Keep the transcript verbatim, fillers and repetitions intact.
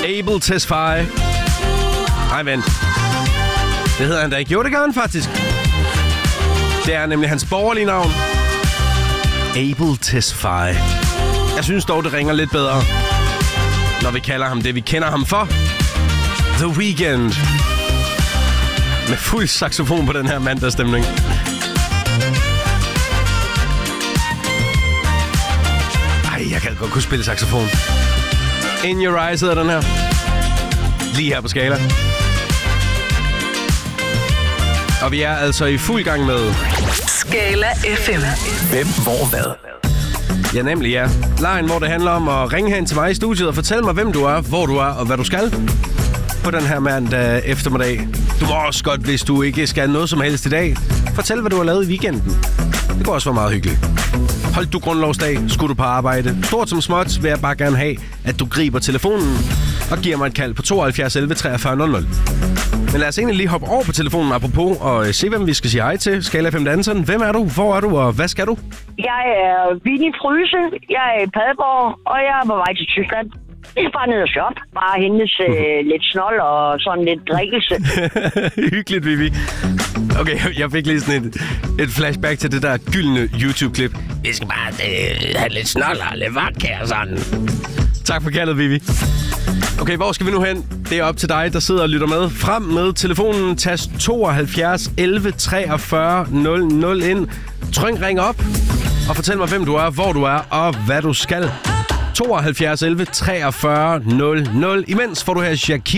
Abel Tesfaye. Nej, vent. Det hedder han da ikke. Jo, det gør han faktisk. Det er nemlig hans borgerlige navn. Abel Tesfaye. Jeg synes dog, det ringer lidt bedre, når vi kalder ham det, vi kender ham for. The Weeknd. Med fuld saxofon på den her mandagsstemning. Ej, jeg kan godt kunne spille saxofon. In Your Eyes hedder den her. Lige her på Skala. Og vi er altså i fuld gang med Skala F M. Hvem, hvor, hvad? Ja, nemlig ja. Lejen, hvor det handler om at ringe hen til mig i studiet og fortælle mig, hvem du er, hvor du er og hvad du skal på den her mandag eftermiddag. Du må også godt, hvis du ikke skal noget som helst i dag, fortæl, hvad du har lavet i weekenden. Det kunne også være meget hyggeligt. Holdt du grundlovsdag? Skulle du på arbejde? Stort som småt vil jeg bare gerne have, at du griber telefonen og giver mig et kald på tooghalvfjerds elleve treogfyrre nul nul. Men lad os egentlig lige hoppe over på telefonen apropos og se, hvem vi skal sige hej til. Skala F M Danseren. Hvem er du? Hvor er du? Og hvad skal du? Jeg er Vinnie Fryse. Jeg er i Padborg, og jeg er på vej til Tyskland. Jeg skal bare ned og shoppe. Bare hentes øh, lidt snold og sådan lidt drikkelse. Hyggeligt, Vivi. Okay, jeg fik lige sådan et, et flashback til det der gyldne YouTube-klip. Vi skal bare øh, have lidt snold og lidt vodka og sådan. Tak for kaldet, Vivi. Okay, hvor skal vi nu hen? Det er op til dig, der sidder og lytter med. Frem med telefonen. Tast tooghalvfjerds elleve treogfyrre nul nul ind. Tryk ring op og fortæl mig, hvem du er, hvor du er og hvad du skal. tooghalvfjerds elleve treogfyrre nul nul. Imens får du her Shakira.